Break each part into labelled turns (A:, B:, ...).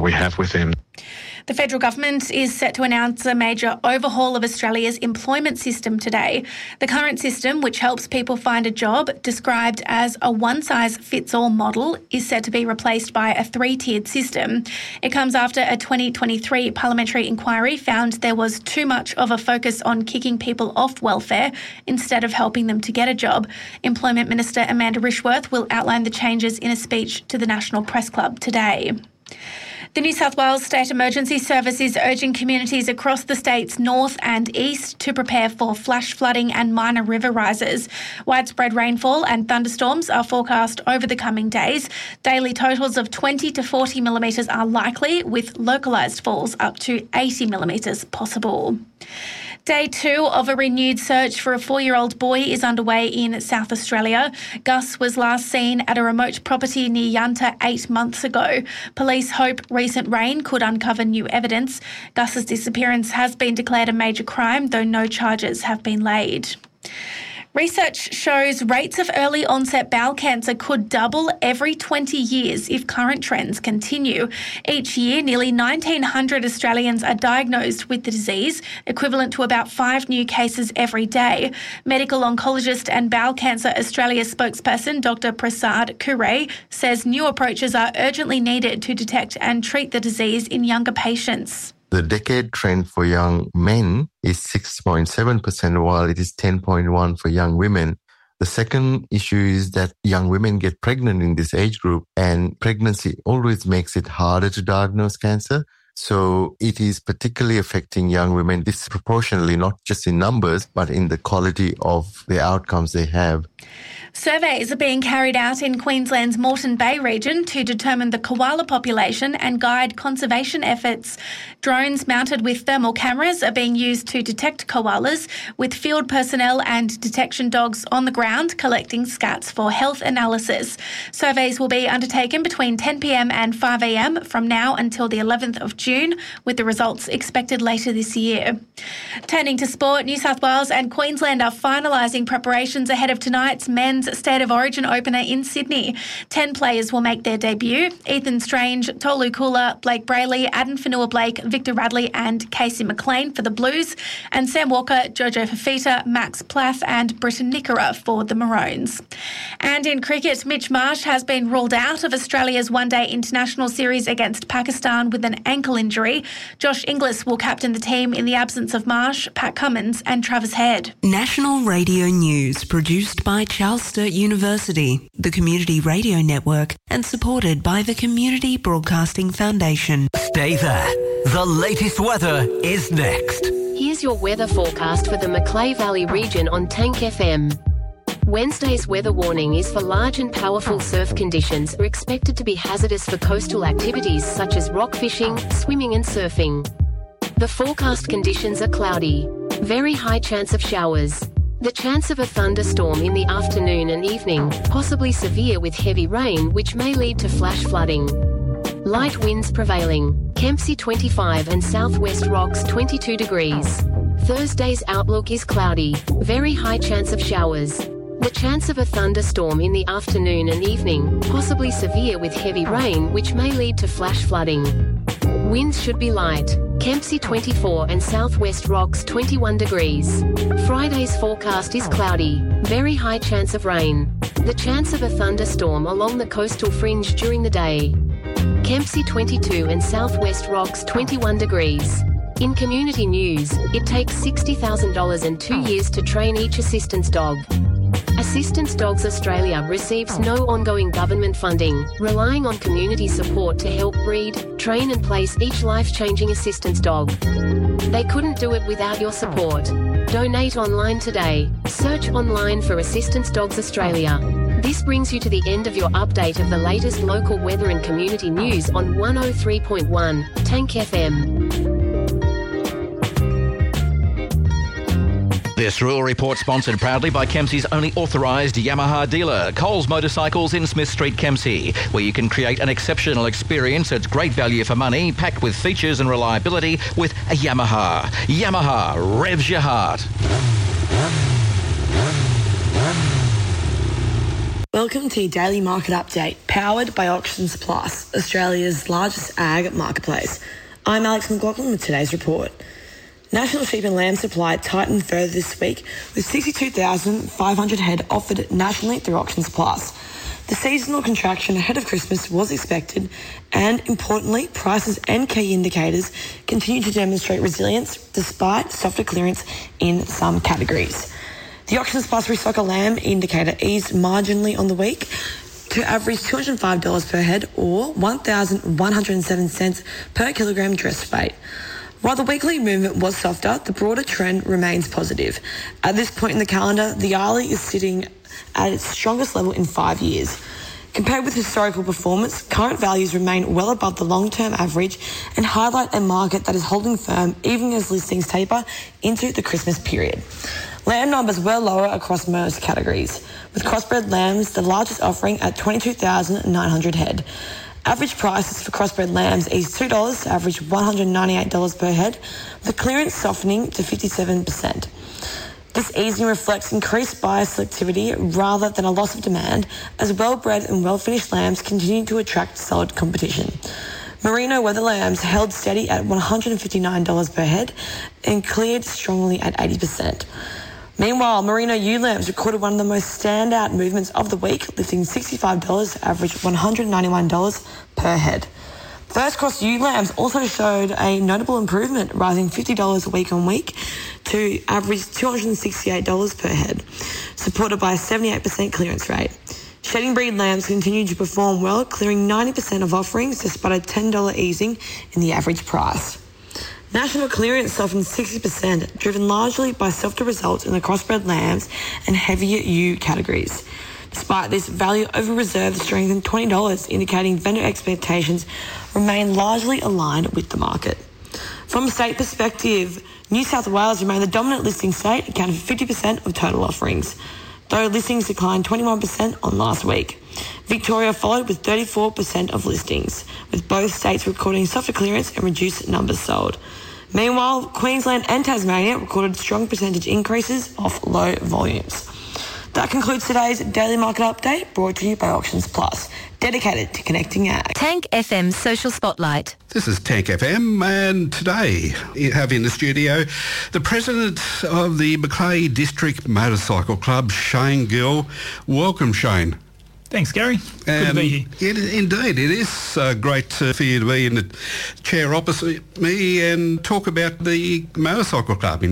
A: we have with them.
B: The federal government is set to announce a major overhaul of Australia's employment system today. The current system, which helps people find a job, described as a one-size-fits-all model, is set to be replaced by a three-tiered system. It comes after a 2023 parliamentary inquiry found there was too much of a focus on kicking people off welfare instead of helping them to get a job. Employment Minister Amanda Rishworth will outline the changes in a speech to the National Press Club today. The New South Wales State Emergency Service is urging communities across the state's north and east to prepare for flash flooding and minor river rises. Widespread rainfall and thunderstorms are forecast over the coming days. Daily totals of 20 to 40 millimetres are likely, with localised falls up to 80 millimetres possible. Day 2 of a renewed search for a 4-year-old boy is underway in South Australia. Gus was last seen at a remote property near Yunta 8 months ago. Police hope recent rain could uncover new evidence. Gus's disappearance has been declared a major crime, though no charges have been laid. Research shows rates of early onset bowel cancer could double every 20 years if current trends continue. Each year, nearly 1,900 Australians are diagnosed with the disease, equivalent to about 5 new cases every day. Medical oncologist and Bowel Cancer Australia spokesperson Dr. Prasad Kure says new approaches are urgently needed to detect and treat the disease in younger patients.
C: The decade trend for young men is 6.7%, while it is 10.1% for young women. The second issue is that young women get pregnant in this age group, and pregnancy always makes it harder to diagnose cancer. So it is particularly affecting young women disproportionately, not just in numbers, but in the quality of the outcomes they have.
B: Surveys are being carried out in Queensland's Moreton Bay region to determine the koala population and guide conservation efforts. Drones mounted with thermal cameras are being used to detect koalas, with field personnel and detection dogs on the ground collecting scats for health analysis. Surveys will be undertaken between 10 p.m. and 5 a.m. from now until the 11th of June, with the results expected later this year. Turning to sport, New South Wales and Queensland are finalising preparations ahead of tonight's men's State of Origin opener in Sydney. 10 players will make their debut. Ethan Strange, Tolu Kula, Blake Brayley, Adam Fanua-Blake, Victor Radley and Casey McLean for the Blues, and Sam Walker, Jojo Fafita, Max Plath and Britton Nickera for the Maroons. And in cricket, Mitch Marsh has been ruled out of Australia's one-day international series against Pakistan with an ankle injury. Josh Inglis will captain the team in the absence of Marsh, Pat Cummins and Travis Head.
D: National Radio News, produced by Charles Sturt University, the Community Radio Network, and supported by the Community Broadcasting Foundation.
E: Stay there. The latest weather is next.
F: Here's your weather forecast for the Macleay Valley region on Tank FM. Wednesday's weather warning is for large and powerful surf conditions are expected to be hazardous for coastal activities such as rock fishing, swimming and surfing. The forecast conditions are cloudy. Very high chance of showers. The chance of a thunderstorm in the afternoon and evening, possibly severe with heavy rain which may lead to flash flooding. Light winds prevailing. Kempsey 25 and Southwest Rocks 22 degrees. Thursday's outlook is cloudy. Very high chance of showers. The chance of a thunderstorm in the afternoon and evening, possibly severe with heavy rain which may lead to flash flooding. Winds should be light. Kempsey 24 and Southwest Rocks 21 degrees. Friday's forecast is cloudy. Very high chance of rain. The chance of a thunderstorm along the coastal fringe during the day. Kempsey 22 and Southwest Rocks 21 degrees. In community news, it takes $60,000 and 2 years to train each assistance dog. Assistance Dogs Australia receives no ongoing government funding, relying on community support to help breed, train and place each life-changing assistance dog. They couldn't do it without your support. Donate online today. Search online for Assistance Dogs Australia. This brings you to the end of your update of the latest local weather and community news on 103.1 Tank FM.
G: This rural report sponsored proudly by Kempsey's only authorised Yamaha dealer, Coles Motorcycles in Smith Street, Kempsey, where you can create an exceptional experience at great value for money, packed with features and reliability with a Yamaha. Yamaha revs your heart.
A: Welcome to your daily market update, powered by Auctions Plus, Australia's largest ag marketplace. I'm Alex McLaughlin with today's report. National sheep and lamb supply tightened further this week, with 62,500 head offered nationally through Auctions Plus. The seasonal contraction ahead of Christmas was expected, and importantly, prices and key indicators continue to demonstrate resilience despite softer clearance in some categories. The Auctions Plus Restocker Lamb indicator eased marginally on the week to average $205 per head or 1,107 cents per kilogram dressed weight. While the weekly movement was softer, the broader trend remains positive. At this point in the calendar, the Arlie is sitting at its strongest level in 5 years. Compared with historical performance, current values remain well above the long-term average and highlight a market that is holding firm even as listings taper into the Christmas period. Lamb numbers were lower across most categories, with crossbred lambs the largest offering at 22,900 head. Average prices for crossbred lambs eased $2 to average $198 per head, with clearance softening to 57%. This easing reflects increased buyer selectivity rather than a loss of demand, as well-bred and well-finished lambs continue to attract solid competition. Merino weather lambs held steady at $159 per head and cleared strongly at 80%. Meanwhile, Merino ewe lambs recorded one of the most standout movements of the week, lifting $65 to average $191 per head. First cross ewe lambs also showed a notable improvement, rising $50 week on week to average $268 per head, supported by a 78% clearance rate. Shedding breed lambs continued to perform well, clearing 90% of offerings despite a $10 easing in the average price. National clearance softened 60%, driven largely by softer results in the crossbred lambs and heavier ewe categories. Despite this, value over reserve strengthened $20, indicating vendor expectations remain largely aligned with the market. From a state perspective, New South Wales remained the dominant listing state, accounting for 50% of total offerings, though listings declined 21% on last week. Victoria followed with 34% of listings, with both states recording softer clearance and reduced numbers sold. Meanwhile, Queensland and Tasmania recorded strong percentage increases off low volumes. That concludes today's Daily Market Update, brought to you by Auctions Plus, dedicated to connecting ag.
H: Tank FM Social Spotlight.
I: This is Tank FM, and today you have in the studio the president of the Macleay District Motorcycle Club, Shane Gill. Welcome, Shane.
J: Thanks, Gary. Good to be here.
I: Indeed, it is great for you to be in the chair opposite me and talk about the motorcycle club,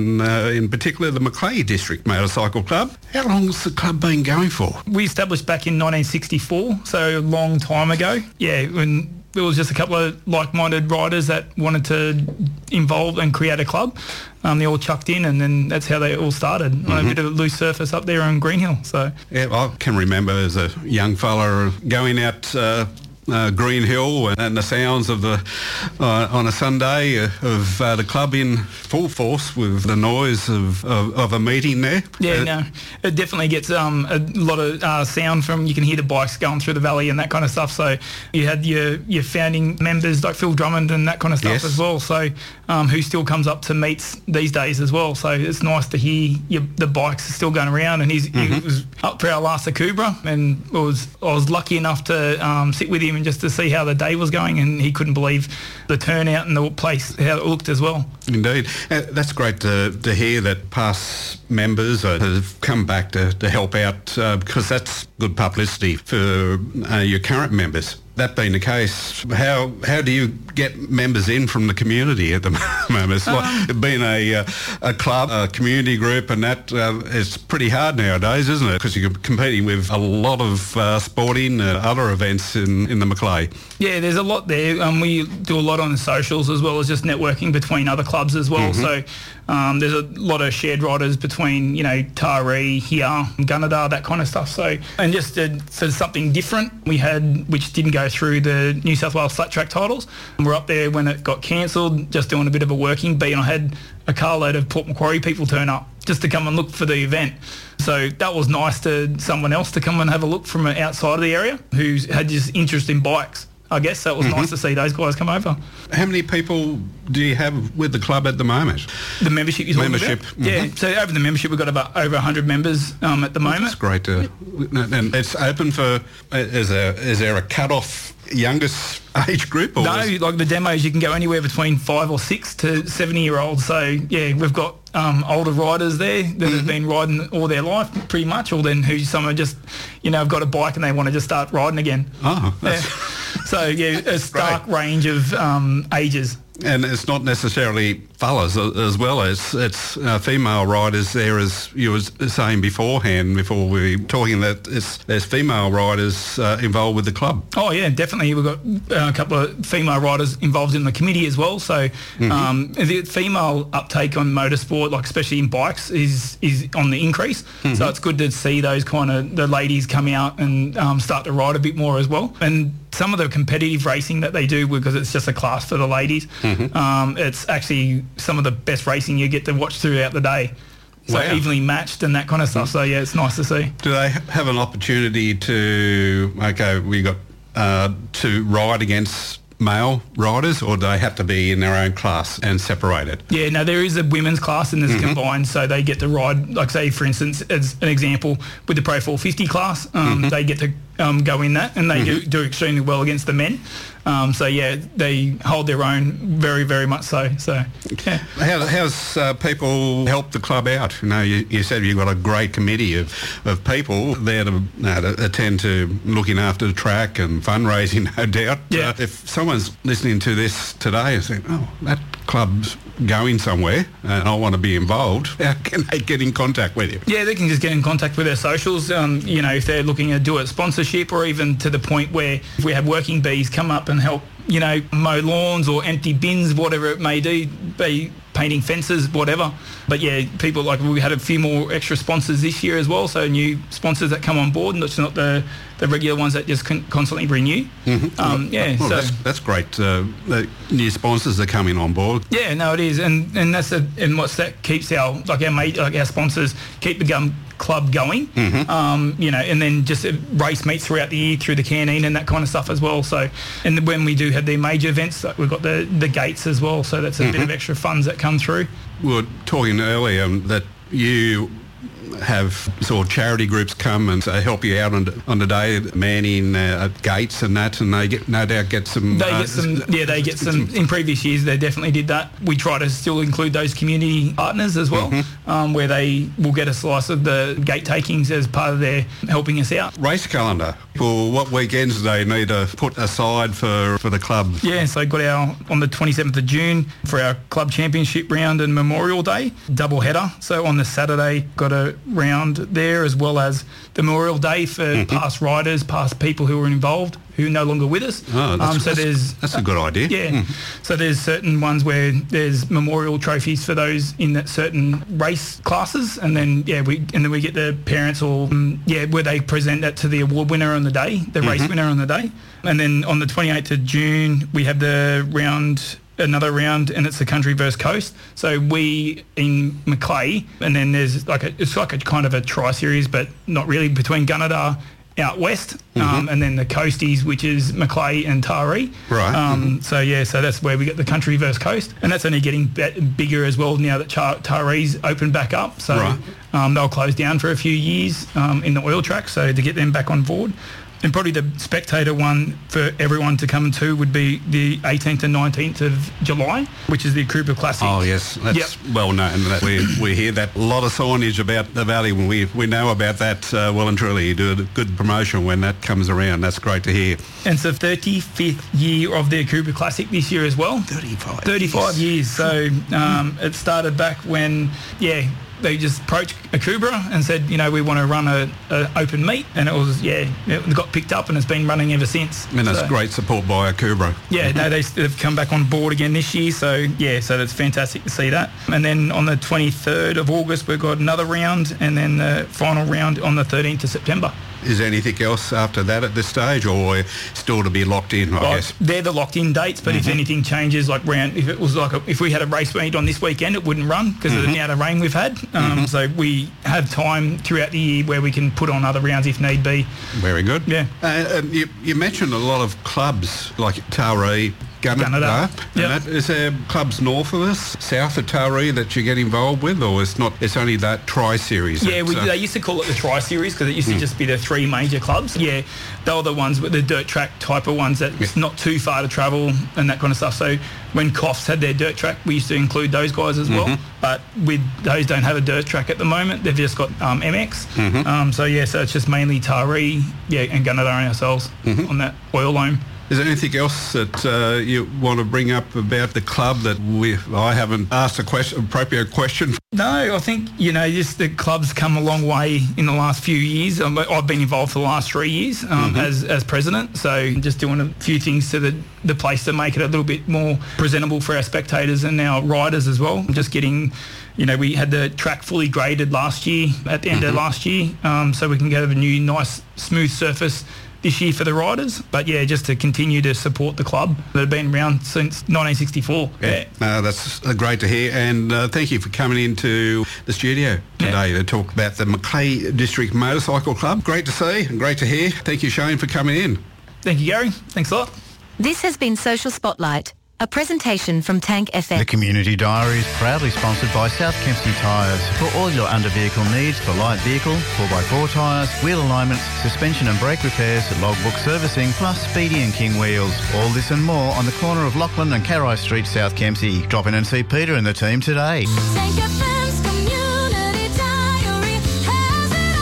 I: in particular the Macleay District Motorcycle Club. How long has the club been going for?
J: We established back in 1964, so a long time ago. Yeah, when there was just a couple of like-minded riders that wanted to involve and create a club. They all chucked in, and then that's how they all started, on a bit of a loose surface up there on Green Hill. So
I: yeah, I can remember as a young fella going out Green Hill and the sounds of the on a Sunday of the club in full force with the noise of a meeting there.
J: Yeah, no, it definitely gets a lot of sound from, you can hear the bikes going through the valley and that kind of stuff. So you had your founding members like Phil Drummond and that kind of stuff as well. So who still comes up to meets these days as well. So it's nice to hear the bikes are still going around. And he was up for our last Akubra, and I was lucky enough to sit with him and just to see how the day was going, and he couldn't believe the turnout and the place, how it looked as well.
I: Indeed. That's great to hear that past members have come back to help out, because that's good publicity for your current members. That being the case, how do you get members in from the community at the moment? It's like being a club, a community group, and that it's pretty hard nowadays, isn't it? Because you're competing with a lot of sporting other events in the Macleay. Yeah,
J: there's a lot there. We do a lot on the socials as well as just networking between other clubs as well. So there's a lot of shared riders between, Taree, here, Gunnedah, that kind of stuff. So, and just for something different, we had, which didn't go through the New South Wales flat track titles. We're up there when it got cancelled, just doing a bit of a working beat, and I had a carload of Port Macquarie people turn up just to come and look for the event. So that was nice to someone else to come and have a look from outside of the area who had just interest in bikes. I guess. So it was nice to see those guys come over.
I: How many people do you have with the club at the moment?
J: The membership you're talking about? Yeah, so over the membership we've got about over 100 members at the moment.
I: That's great. And it's open for, is there a cut-off youngest age group? Or
J: no, like the demos, you can go anywhere between 5 or 6 to 70-year-olds. So, yeah, we've got older riders there that have been riding all their life, pretty much, or then some are just, have got a bike and they want to just start riding again.
I: Oh, that's...
J: So, yeah, a stark range of ages.
I: And it's not necessarily fellas as well as it's female riders there, as you were saying beforehand, before we were talking, that there's female riders involved with the club.
J: Oh, yeah, definitely. We've got a couple of female riders involved in the committee as well. So the female uptake on motorsport, like especially in bikes, is on the increase. So it's good to see those kind of the ladies come out and start to ride a bit more as well. And some of the competitive racing that they do, because it's just a class for the ladies, it's actually some of the best racing you get to watch throughout the day. So evenly matched and that kind of stuff. So, yeah, it's nice to see.
I: Do they have an opportunity to ride against male riders, or do they have to be in their own class and separated?
J: Yeah, no, there is a women's class and there's combined, so they get to ride, like say, for instance, as an example, with the Pro 450 class, they get to go in that, and they do extremely well against the men. So, yeah, they hold their own very, very much so. So, yeah.
I: How's people help the club out? You said you've got a great committee of people there to attend to looking after the track and fundraising, no doubt.
J: Yeah.
I: If someone's listening to this today and saying, oh, that club's going somewhere and I want to be involved, how can they get in contact with you?
J: Yeah, they can just get in contact with their socials. If they're looking to do a sponsorship, or even to the point where if we have working bees come up and help, mow lawns or empty bins, whatever it may be painting fences, whatever. But yeah, people, like, we had a few more extra sponsors this year as well, so new sponsors that come on board, and it's not the regular ones that just constantly renew.
I: That's great. The new sponsors are coming on board.
J: Yeah, no, it is, and that keeps our sponsors keep the club going, and then just race meets throughout the year through the canteen and that kind of stuff as well. So, and when we do have their major events, like we've got the gates as well, so that's a bit of extra funds that come through.
I: We were talking earlier that you have sort of charity groups come and help you out on the day, manning gates and that, and they get some.
J: They get some. In previous years, they definitely did that. We try to still include those community partners as well, where they will get a slice of the gate takings as part of their helping us out.
I: Race calendar. Well, what weekends do they need to put aside for the club?
J: Yeah, so got on the 27th of June for our club championship round and Memorial Day, double header. So on the Saturday, got a round there, as well as the Memorial Day for past riders, past people who were involved, who are no longer with us.
I: Oh, that's a good idea.
J: Yeah. So there's certain ones where there's memorial trophies for those in that certain race classes, and then we get the parents where they present that to the award winner on the day, the race winner on the day. And then on the 28th of June we have another round, and it's the country versus coast. So we in Macleay, and then there's it's like a kind of a tri-series, but not really, between Gunnedah out west, and then the coasties, which is Macleay and Taree.
I: Right.
J: So that's where we get the country versus coast, and that's only getting bigger as well now that Taree's opened back up. So they'll close down for a few years in the oil track, so to get them back on board. And probably the spectator one for everyone to come to would be the 18th and 19th of July, which is the Krupa Classic.
I: Oh, yes. That's well known. That we hear that. A lot of signage about the Valley. We know about that well and truly. You do a good promotion when that comes around. That's great to hear.
J: And it's the 35th year of the Krupa Classic this year as well. 35 years. So it started back when, they just approached Akubra and said, we want to run a open meet, and it got picked up and it's been running ever since.
I: And that's great support by Akubra.
J: Yeah, no, they've come back on board again this year, so that's fantastic to see that. And then on the 23rd of August we've got another round, and then the final round on the 13th of September.
I: Is there anything else after that at this stage, or still to be locked in, I guess?
J: They're the locked-in dates, but if anything changes, like if we had a race meet on this weekend, it wouldn't run because of the amount of rain we've had. So we have time throughout the year where we can put on other rounds if need be.
I: Very good.
J: Yeah.
I: You mentioned a lot of clubs like Taree, Gunnedah.
J: Yep.
I: Is there clubs north of us, south of Taree that you get involved with, or it's only that Tri-Series?
J: Yeah, they used to call it the Tri-Series because it used to just be the three major clubs. Yeah, they were the ones with the dirt track type of ones that's not too far to travel and that kind of stuff. So when Coffs had their dirt track, we used to include those guys as well. But with those don't have a dirt track at the moment. They've just got MX. So it's just mainly Taree, and Gunnedah and ourselves on that oil loam.
I: Is there anything else that you want to bring up about the club that I haven't asked appropriate question?
J: No, I think, just the club's come a long way in the last few years. I've been involved for the last 3 years as president, so just doing a few things to the place to make it a little bit more presentable for our spectators and our riders as well. Just getting... we had the track fully graded last year, at the end of last year, so we can get a new, nice, smooth surface this year for the riders. But just to continue to support the club that have been around since 1964.
I: That's great to hear, and thank you for coming into the studio today to talk about the Macleay District Motorcycle Club. Great to see and great to hear. Thank you, Shane, for coming in.
J: Thank you, Gary. Thanks a lot.
H: This has been Social Spotlight, a presentation from Tank FM.
K: The Community Diary is proudly sponsored by South Kempsey Tyres. For all your under-vehicle needs for light vehicle, 4x4 tyres, wheel alignments, suspension and brake repairs, logbook servicing, plus Speedy and King wheels. All this and more on the corner of Lachlan and Carrai Street, South Kempsey. Drop in and see Peter and the team today.
L: Tank FM's Community Diary has it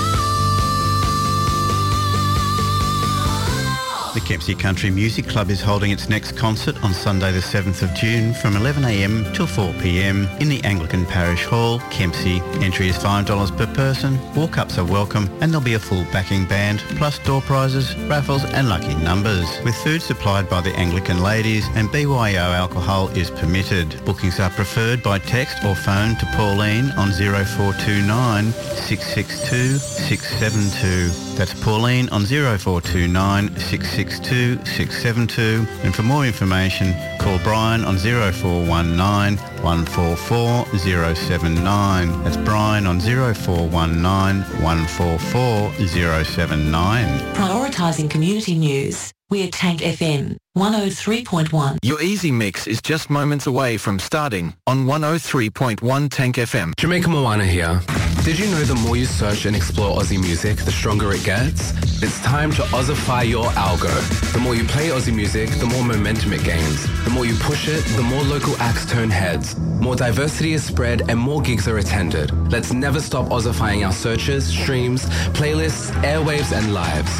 L: all.
K: The Kempsey Country Music Club is holding its next concert on Sunday the 7th of June from 11am till 4pm in the Anglican Parish Hall, Kempsey. Entry is $5 per person, walk-ups are welcome, and there'll be a full backing band, plus door prizes, raffles and lucky numbers. With food supplied by the Anglican ladies and BYO alcohol is permitted. Bookings are preferred by text or phone to Pauline on 0429 662 672. That's Pauline on 0429 662 672. And for more information, call Brian on 0419 144 079. That's Brian on 0419 144 079.
D: Prioritising community news. We're Tank FM 103.1.
M: Your Easy Mix is just moments away from starting on 103.1 Tank FM.
N: Jamaica Moana here. Did you know the more you search and explore Aussie music, the stronger it gets? It's time to Aussify your algo. The more you play Aussie music, the more momentum it gains. The more you push it, the more local acts turn heads. More diversity is spread and more gigs are attended. Let's never stop Aussifying our searches, streams, playlists, airwaves and lives.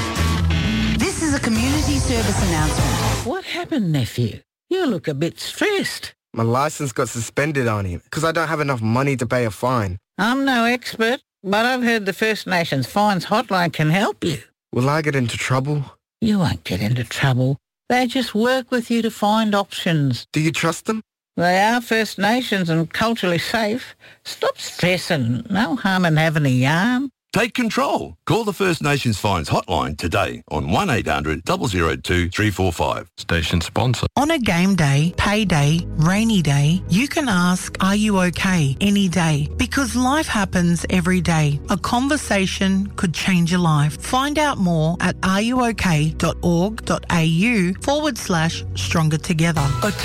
O: This is a community service announcement. What happened, nephew? You look a bit stressed.
P: My license got suspended on him because I don't have enough money to pay a fine.
O: I'm no expert, but I've heard the First Nations Fines Hotline can help you.
P: Will I get into trouble?
O: You won't get into trouble. They just work with you to find options.
P: Do you trust them?
O: They are First Nations and culturally safe. Stop stressing. No harm in having a yarn.
Q: Take control. Call the First Nations Fines Hotline today on 1800 002 345.
R: Station sponsor.
S: On a game day, payday, rainy day, you can ask, are you okay, any day? Because life happens every day. A conversation could change your life. Find out more at areyouok.org.au/stronger together.